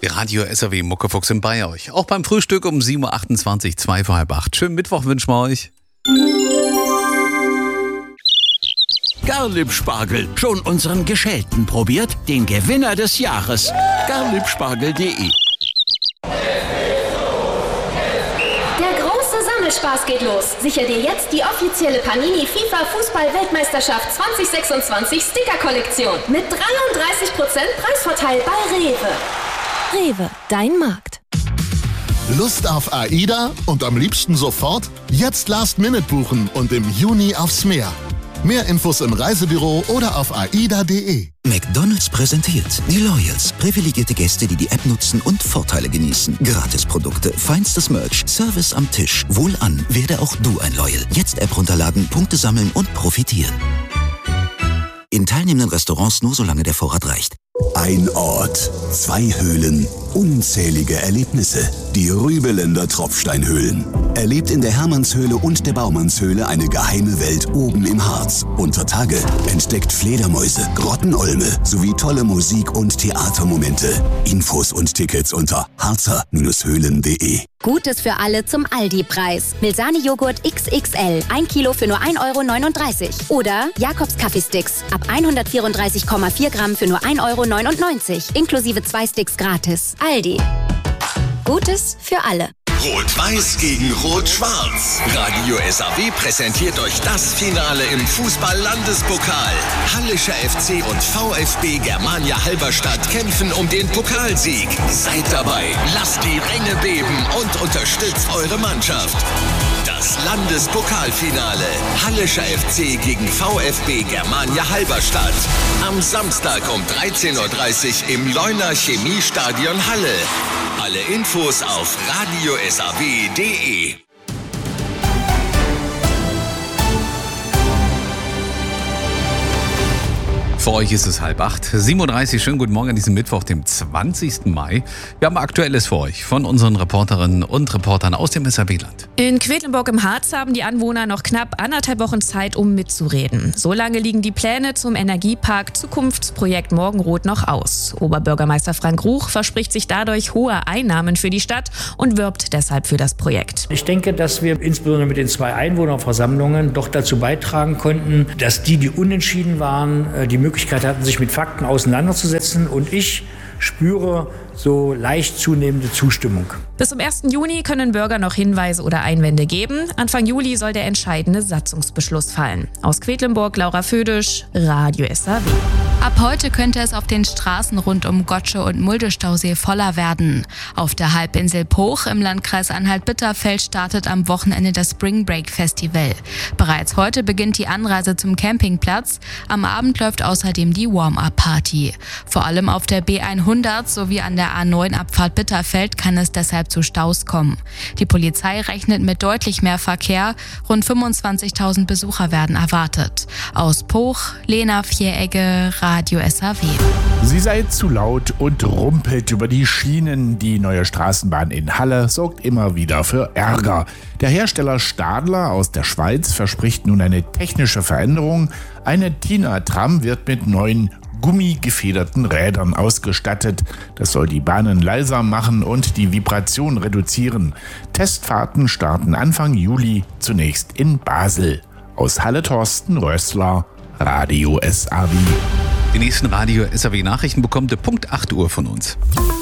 Radio SAW Muckefuchs bei euch. Auch beim Frühstück um 7.28 Uhr, 2 vor halb 8. Schönen Mittwoch wünschen wir euch. Garlieb-Spargel. Schon unseren Geschälten probiert? Den Gewinner des Jahres. Garliebspargel.de. Der große Sammelspaß geht los. Sichere dir jetzt die offizielle Panini FIFA Fußball-Weltmeisterschaft 2026 Sticker-Kollektion mit 33% Preisvorteil bei Rewe. Rewe, dein Markt. Lust auf AIDA und am liebsten sofort? Jetzt Last-Minute buchen und im Juni aufs Meer. Mehr Infos im Reisebüro oder auf aida.de. McDonald's präsentiert die Loyals. Privilegierte Gäste, die die App nutzen und Vorteile genießen. Gratisprodukte, feinstes Merch, Service am Tisch. Wohlan, werde auch du ein Loyal. Jetzt App runterladen, Punkte sammeln und profitieren. In teilnehmenden Restaurants nur solange der Vorrat reicht. Ein Ort, 2 Höhlen, unzählige Erlebnisse. Die Rübeländer Tropfsteinhöhlen. Erlebt in der Hermannshöhle und der Baumannshöhle eine geheime Welt oben im Harz. Unter Tage entdeckt Fledermäuse, Grottenolme sowie tolle Musik- und Theatermomente. Infos und Tickets unter harzer-höhlen.de. Gutes für alle zum Aldi-Preis. Milsani-Joghurt XXL. 1 Kilo für nur 1,39 €. Oder Jakobs Kaffeesticks. Ab 134,4 Gramm für nur 1,99 €. Inklusive 2 Sticks gratis. Aldi. Gutes für alle. Rot-Weiß gegen Rot-Schwarz. Radio SAW präsentiert euch das Finale im Fußball-Landespokal. Hallischer FC und VfB Germania Halberstadt kämpfen um den Pokalsieg. Seid dabei, lasst die Ränge beben und unterstützt eure Mannschaft. Das Landespokalfinale. Hallischer FC gegen VfB Germania Halberstadt. Am Samstag um 13:30 Uhr im Leuner Chemiestadion Halle. Alle Infos auf radiosaw.de. Für euch ist es 7:30. 7:30 Uhr, schönen guten Morgen an diesem Mittwoch, dem 20. Mai. Wir haben Aktuelles für euch von unseren Reporterinnen und Reportern aus dem SAW-Land. In Quedlinburg im Harz haben die Anwohner noch knapp 1,5 Wochen Zeit, um mitzureden. So lange liegen die Pläne zum Energiepark Zukunftsprojekt Morgenrot noch aus. Oberbürgermeister Frank Ruch verspricht sich dadurch hohe Einnahmen für die Stadt und wirbt deshalb für das Projekt. Ich denke, dass wir insbesondere mit den 2 Einwohnerversammlungen doch dazu beitragen konnten, dass die unentschieden waren, die Möglichkeit hatten, sich mit Fakten auseinanderzusetzen, und ich spüre so leicht zunehmende Zustimmung. Bis zum 1. Juni können Bürger noch Hinweise oder Einwände geben. Anfang Juli soll der entscheidende Satzungsbeschluss fallen. Aus Quedlinburg, Laura Födisch, Radio SAW. Ab heute könnte es auf den Straßen rund um Gottsche und Mulde-Stausee voller werden. Auf der Halbinsel Poch im Landkreis Anhalt-Bitterfeld startet am Wochenende das Spring Break Festival. Bereits heute beginnt die Anreise zum Campingplatz. Am Abend läuft außerdem die Warm-Up-Party. Vor allem auf der B100 sowie an der A9-Abfahrt Bitterfeld kann es deshalb zu Staus kommen. Die Polizei rechnet mit deutlich mehr Verkehr. Rund 25.000 Besucher werden erwartet. Aus Poch, Lena Vieregge, Radio SAW. Sie sei zu laut und rumpelt über die Schienen. Die neue Straßenbahn in Halle sorgt immer wieder für Ärger. Der Hersteller Stadler aus der Schweiz verspricht nun eine technische Veränderung. Eine Tina-Tram wird mit neuen gummigefederten Rädern ausgestattet. Das soll die Bahnen leiser machen und die Vibration reduzieren. Testfahrten starten Anfang Juli, zunächst in Basel. Aus Halle Thorsten Rössler, Radio SAW. Die nächsten Radio SAW-Nachrichten bekommt ihr Punkt 8 Uhr von uns.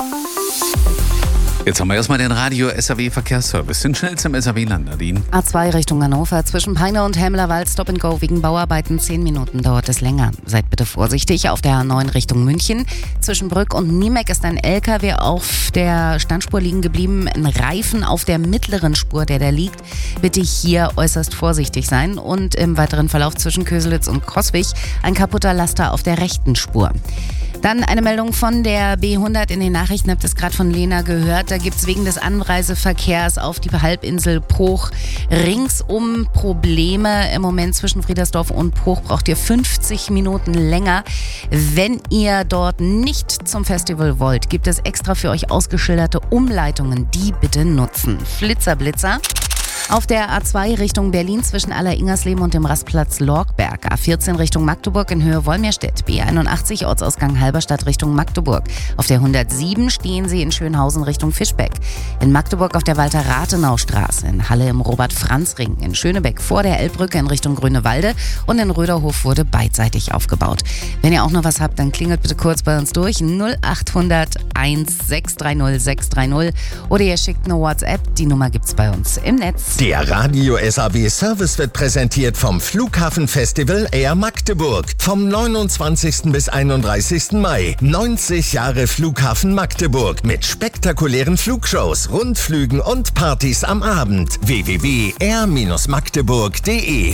Jetzt haben wir erstmal den Radio SAW-Verkehrsservice. Den schnellsten im SAW-Land, Nadine. A2 Richtung Hannover. Zwischen Peine und Hemmerwald Stop and Go wegen Bauarbeiten. 10 Minuten dauert es länger. Seid bitte vorsichtig auf der A9 Richtung München. Zwischen Brück und Niemek ist ein LKW auf der Standspur liegen geblieben. Ein Reifen auf der mittleren Spur, der da liegt. Bitte hier äußerst vorsichtig sein. Und im weiteren Verlauf zwischen Köselitz und Coswig ein kaputter Laster auf der rechten Spur. Dann eine Meldung von der B100 in den Nachrichten, habt ihr es gerade von Lena gehört. Da gibt es wegen des Anreiseverkehrs auf die Halbinsel Poch ringsum Probleme. Im Moment zwischen Friedersdorf und Poch braucht ihr 50 Minuten länger. Wenn ihr dort nicht zum Festival wollt, gibt es extra für euch ausgeschilderte Umleitungen. Die bitte nutzen. Flitzer, Blitzer. Auf der A2 Richtung Berlin zwischen Aller-Ingersleben und dem Rastplatz Lorgberg. A14 Richtung Magdeburg in Höhe Wolmirstedt. B81 Ortsausgang Halberstadt Richtung Magdeburg. Auf der 107 stehen Sie in Schönhausen Richtung Fischbeck. In Magdeburg auf der Walter-Rathenau-Straße. In Halle im Robert-Franz-Ring. In Schönebeck vor der Elbbrücke in Richtung Grünewalde. Und in Röderhof wurde beidseitig aufgebaut. Wenn ihr auch noch was habt, dann klingelt bitte kurz bei uns durch. 0800 1630 630. Oder ihr schickt eine WhatsApp. Die Nummer gibt's bei uns im Netz. Der Radio SAW Service wird präsentiert vom Flughafenfestival Air Magdeburg. Vom 29. bis 31. Mai. 90 Jahre Flughafen Magdeburg mit spektakulären Flugshows, Rundflügen und Partys am Abend. www.air-magdeburg.de.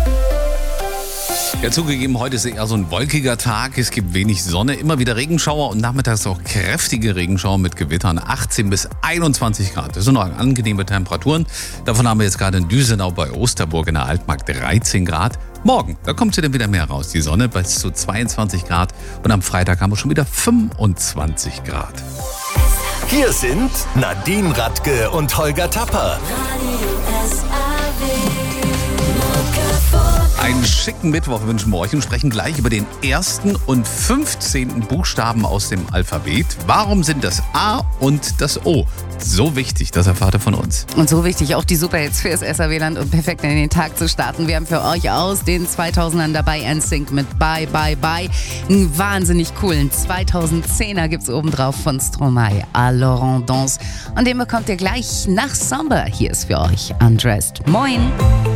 Ja, zugegeben, heute ist eher so ein wolkiger Tag. Es gibt wenig Sonne, immer wieder Regenschauer und nachmittags auch kräftige Regenschauer mit Gewittern. 18 bis 21 Grad. Das sind noch angenehme Temperaturen. Davon haben wir jetzt gerade in Düsenau bei Osterburg in der Altmark 13 Grad. Morgen, da kommt sie dann wieder mehr raus. Die Sonne bis zu 22 Grad. Und am Freitag haben wir schon wieder 25 Grad. Hier sind Nadine Radke und Holger Tapper. Einen schicken Mittwoch wünschen wir euch und sprechen gleich über den ersten und 15. Buchstaben aus dem Alphabet. Warum sind das A und das O so wichtig? Das erfahrt ihr von uns. Und so wichtig auch die Superhits fürs SAW-Land und perfekt in den Tag zu starten. Wir haben für euch aus den 2000ern dabei NSYNC mit Bye Bye Bye. Einen wahnsinnig coolen 2010er gibt's obendrauf von Stromae, à Laurent Dance. Und den bekommt ihr gleich nach Samba. Hier ist für euch Undressed. Moin!